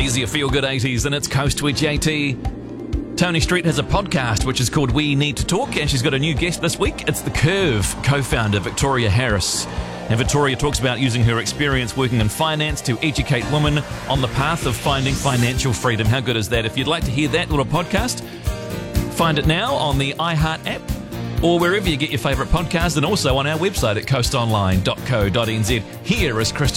These are your feel-good 80s, and it's Coast with JT. Tony Street has a podcast which is called We Need to Talk, and she's got a new guest this week. It's the Curve co-founder, Victoria Harris. And Victoria talks about using her experience working in finance to educate women on the path of finding financial freedom. How good is that? If you'd like to hear that little podcast, find it now on the iHeart app or wherever you get your favourite podcast, and also on our website at coastonline.co.nz. Here is Kristen